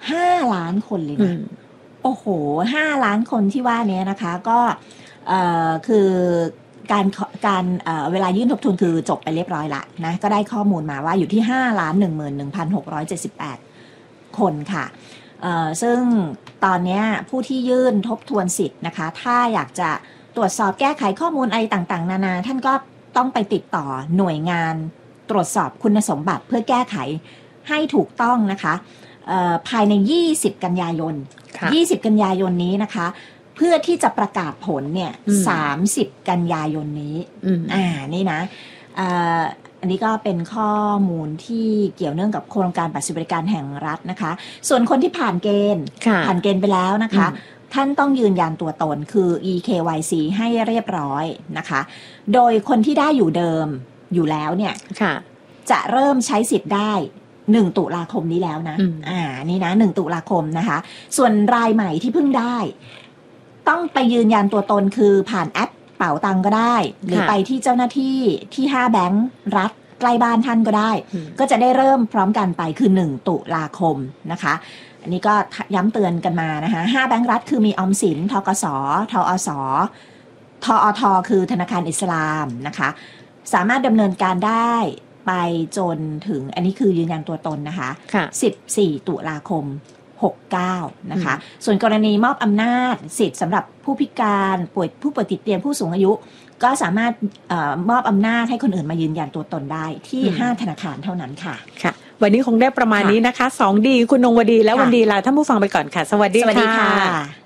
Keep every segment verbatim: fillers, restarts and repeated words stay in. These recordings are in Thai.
ห้าล้านคนเลยนะโอ้โหห้าล้านคนที่ว่านี้นะคะก็เอ่อคือการการเอ่อเวลายื่นทบทวนคือจบไปเรียบร้อยละนะก็ได้ข้อมูลมาว่าอยู่ที่ ห้าล้านหนึ่งหมื่นหนึ่งพันหกร้อยเจ็ดสิบแปด คนค่ะเอ่อซึ่งตอนนี้ผู้ที่ยื่นทบทวนสิทธิ์นะคะถ้าอยากจะตรวจสอบแก้ไขข้อมูลอะไรต่างๆนานาท่านก็ต้องไปติดต่อหน่วยงานตรวจสอบคุณสมบัติเพื่อแก้ไขให้ถูกต้องนะคะภายในยี่สิบกันยายนยี่สิบกันยายนนี้นะคะเพื่อที่จะประกาศผลเนี่ยสามสิบกันยายนนี้อ่านี่นะอันนี้ก็เป็นข้อมูลที่เกี่ยวเนื่องกับโครงการบัตรสวัสดิการแห่งรัฐนะคะส่วนคนที่ผ่านเกณฑ์ผ่านเกณฑ์ไปแล้วนะคะท่านต้องยืนยันตัวตนคือ อี เค วาย ซี ให้เรียบร้อยนะคะโดยคนที่ได้อยู่เดิมอยู่แล้วเนี่ยจะเริ่มใช้สิทธิ์ได้หนึ่งตุลาคมนี้แล้วนะอ่านี่นะหนึ่งตุลาคมนะคะส่วนรายใหม่ที่เพิ่งได้ต้องไปยืนยันตัวตนคือผ่านแอปเป๋าตังก็ได้หรือไปที่เจ้าหน้าที่ที่ห้าแบงก์รัฐใกล้บ้านท่านก็ได้ก็จะได้เริ่มพร้อมกันไปคือหนึ่งตุลาคมนะคะอันนี้ก็ย้ำเตือนกันมานะคะห้าแบงก์รัฐคือมีออมสินธกสทอสทอทคือธนาคารอิสลามนะคะสามารถดำเนินการได้ไปจนถึงอันนี้คือยืนยันตัวตนนะคะสิบสี่ตุลาคมหกเก้านะคะส่วนกรณีมอบอำนาจสิทธิ์สำหรับผู้พิการป่วยผู้ป่วยติดเตียงผู้สูงอายุก็สามารถเอ่อมอบอำนาจให้คนอื่นมายืนยันตัวตนได้ที่ห้าธนาคารเท่านั้นค่ะค่ะวันนี้คงได้ประมาณนี้นะคะสองดีคุณนงวดีและวันดีลาท่านผู้ฟังไปก่อนค่ะสวัสดีค่ะสวัสดีค่ะ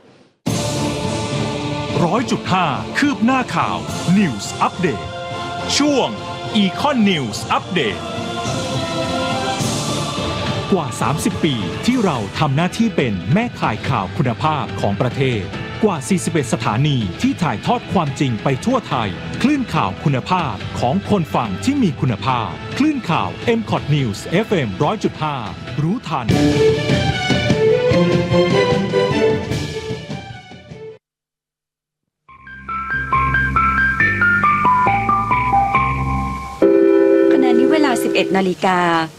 ร้อยจุดห้าคืบหน้าข่าว News Update ช่วง Econ News Update กว่าสามสิบปีที่เราทำหน้าที่เป็นแม่ข่ายข่าวคุณภาพของประเทศกว่าสี่สิบเอ็ดสถานีที่ถ่ายทอดความจริงไปทั่วไทยคลื่นข่าวคุณภาพของคนฟังที่มีคุณภาพคลื่นข่าว เอ็ม คอท News เอฟ เอ็ม หนึ่งร้อยจุดห้า รู้ทันขณะนี้เวลา สิบเอ็ดนาฬิกา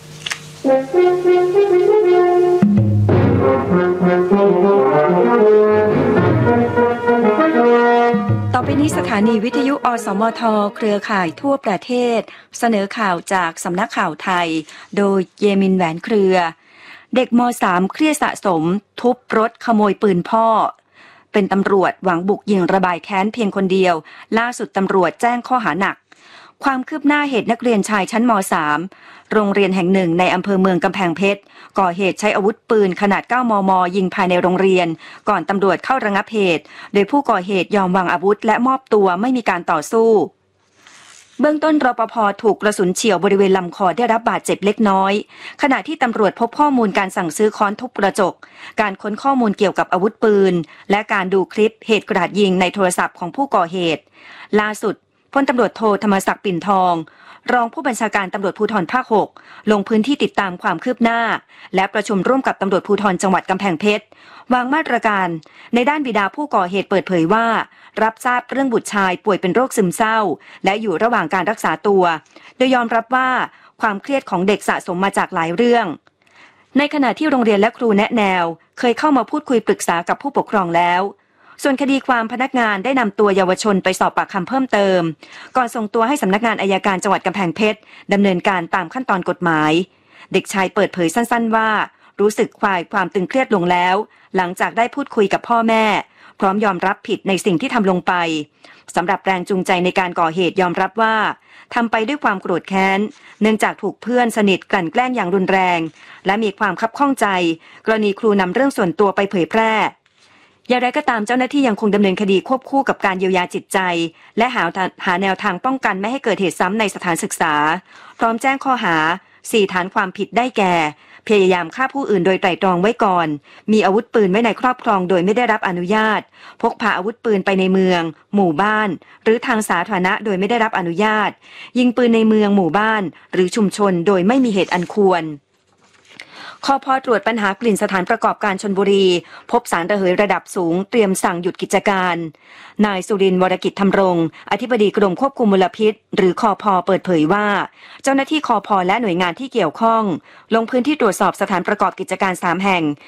ต่อไปนี้สถานีวิทยุอสมทเครือข่ายทั่วประเทศเสนอข่าวจากสำนักข่าวไทยโดยเยมินแหวนเครือเด็กม.สาม เครียดสะสมทุบรถขโมยปืนพ่อเป็นตำรวจหวังบุกยิงระบายแค้นเพียงคนเดียวล่าสุดตำรวจแจ้งข้อหาหนักความคืบหน้าเหตุนักเรียนชายชั้นม.สาม โรงเรียนแห่งหนึ่งในอำเภอเมืองกำแพงเพชรก่อเหตุใช้อาวุธปืนขนาด เก้า มม. ยิงภายในโรงเรียนก่อนตำรวจเข้าระงับเหตุโดยผู้ก่อเหตุยอมวางอาวุธและมอบตัวไม่มีการต่อสู้เบื้องต้นรปภ.ถูกกระสุนเฉี่ยวบริเวณลำคอได้รับบาดเจ็บเล็กน้อยขณะที่ตำรวจพบข้อมูลการสั่งซื้อค้อนทุบกระจกการค้นข้อมูลเกี่ยวกับอาวุธปืนและการดูคลิปเหตุกราดยิงในโทรศัพท์ของผู้ก่อเหตุล่าสุดพลตำรวจโทธรรมศักดิ์ปิ่นทองรองผู้บัญชาการตำรวจภูธรภาคหกลงพื้นที่ติดตามความคืบหน้าและประชุมร่วมกับตำรวจภูธรจังหวัดกำแพงเพชรวางมาตรการในด้านบิดาผู้ก่อเหตุเปิดเผยว่ารับทราบเรื่องบุตรชายป่วยเป็นโรคซึมเศร้าและอยู่ระหว่างการรักษาตัวโดยยอมรับว่าความเครียดของเด็กสะสมมาจากหลายเรื่องในขณะที่โรงเรียนและครูแนะแนวเคยเข้ามาพูดคุยปรึกษากับผู้ปกครองแล้วส่วนคดีความพนักงานได้นำตัวเยาวชนไปสอบปากคำเพิ่มเติมก่อนส่งตัวให้สำนักงานอัยการจังหวัดกำแพงเพชรดำเนินการตามขั้นตอนกฎหมายเด็กชายเปิดเผยสั้นๆว่ารู้สึกคลายความตึงเครียดลงแล้วหลังจากได้พูดคุยกับพ่อแม่พร้อมยอมรับผิดในสิ่งที่ทำลงไปสำหรับแรงจูงใจในการก่อเหตุยอมรับว่าทำไปด้วยความโกรธแค้นเนื่องจากถูกเพื่อนสนิทกลั่นแกล้งอย่างรุนแรงและมีความคับข้องใจกรณีครูนำเรื่องส่วนตัวไปเผยแพร่อย่างไรก็ตามเจ้าหน้าที่ยังคงดำเนินคดีควบคู่กับการเยียวยาจิตใจและหาหาแนวทางป้องกันไม่ให้เกิดเหตุซ้ำในสถานศึกษาพร้อมแจ้งข้อหาสี่ฐานความผิดได้แก่พยายามฆ่าผู้อื่นโดยไตร่ตรองไว้ก่อนมีอาวุธปืนไว้ในครอบครองโดยไม่ได้รับอนุญาตพกพาอาวุธปืนไปในเมืองหมู่บ้านหรือทางสาธารณะโดยไม่ได้รับอนุญาตยิงปืนในเมืองหมู่บ้านหรือชุมชนโดยไม่มีเหตุอันควรคพ.ตรวจปัญหากลิ่นสถานประกอบการชลบุรีพบสารระเหยระดับสูงเตรียมสั่งหยุดกิจการนายสุรินทร์วรกิจธำรงอธิบดีกรมควบคุมมลพิษหรือคพ.เปิดเผยว่าเจ้าหน้าที่คพ.และหน่วยงานที่เกี่ยวข้องลงพื้นที่ตรวจสอบสถานประกอบกิจการสามแห่ง